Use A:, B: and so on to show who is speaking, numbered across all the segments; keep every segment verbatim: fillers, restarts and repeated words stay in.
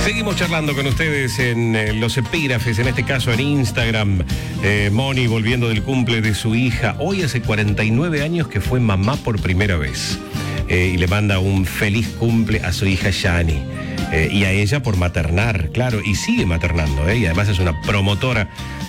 A: Seguimos charlando con ustedes en eh, los epígrafes, en este caso en Instagram. Eh, Moni volviendo del cumple de su hija. Hoy hace cuarenta y nueve años que fue mamá por primera vez. Eh, y le manda un feliz cumple a su hija Yani. Eh, y a ella por maternar, claro, y sigue maternando, ¿eh? Y además es una promotora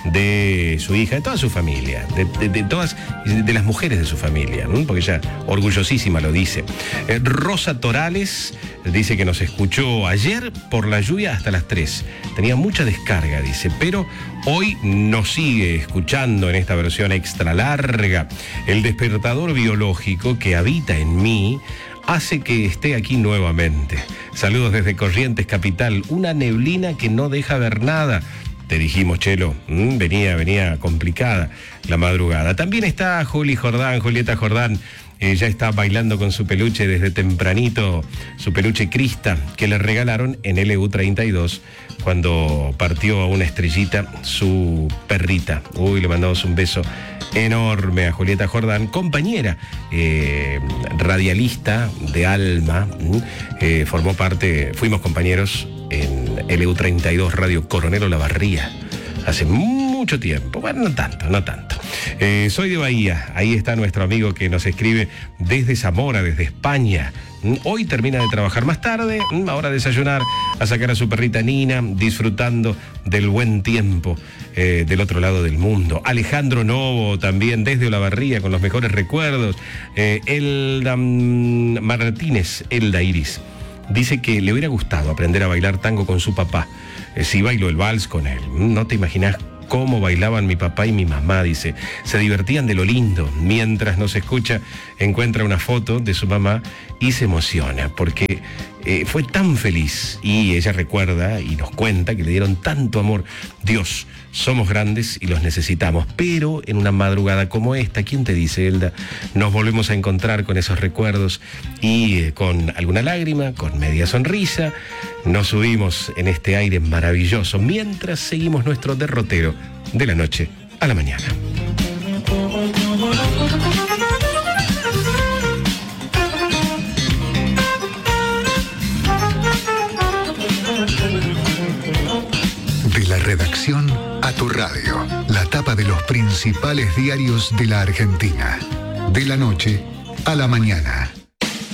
A: de su hija, de toda su familia, de, de, de todas, de las mujeres de su familia, ¿no? Porque ella orgullosísima lo dice. Eh, Rosa Torales dice que nos escuchó ayer por la lluvia hasta las tres. Tenía mucha descarga, dice, pero hoy nos sigue escuchando en esta versión extra larga. El despertador biológico que habita en mí hace que esté aquí nuevamente. Saludos desde Corrientes Capital. Una neblina que no deja ver nada. Te dijimos, Chelo, mm, venía, venía complicada la madrugada. También está Juli Jordán, Julieta Jordán. Eh, ya está bailando con su peluche desde tempranito, su peluche Crista, que le regalaron en L U treinta y dos cuando partió a una estrellita su perrita. Uy, le mandamos un beso enorme a Julieta Jordán, compañera, eh, radialista de Alma, eh, formó parte, fuimos compañeros en L U treinta y dos Radio Coronel Olavarría, hace mucho tiempo, bueno, no tanto, no tanto. Eh, soy de Bahía, ahí está nuestro amigo que nos escribe desde Zamora, desde España. Hoy termina de trabajar más tarde, ahora a desayunar, a sacar a su perrita Nina, disfrutando del buen tiempo eh, del otro lado del mundo. Alejandro Novo también desde Olavarría con los mejores recuerdos. Eh, Elda um, Martínez, Elda Iris, dice que le hubiera gustado aprender a bailar tango con su papá. Eh, si bailó el vals con él, no te imaginas cómo bailaban mi papá y mi mamá, dice. Se divertían de lo lindo. Mientras nos escucha, encuentra una foto de su mamá y se emociona porque eh, fue tan feliz. Y ella recuerda y nos cuenta que le dieron tanto amor. Dios, somos grandes y los necesitamos. Pero en una madrugada como esta, ¿quién te dice, Elda? Nos volvemos a encontrar con esos recuerdos y eh, con alguna lágrima, con media sonrisa, nos subimos en este aire maravilloso mientras seguimos nuestro derrotero de la noche a la mañana.
B: De la redacción a tu radio, la tapa de los principales diarios de la Argentina. De la noche a la mañana.